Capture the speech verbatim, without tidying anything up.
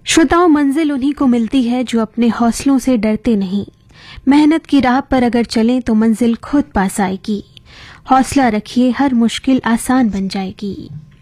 श्रोताओं, मंजिल उन्हीं को मिलती है जो अपने हौसलों से डरते नहीं। मेहनत की राह पर अगर चलें तो मंजिल खुद पास आएगी। हौसला रखिए, हर मुश्किल आसान बन जाएगी।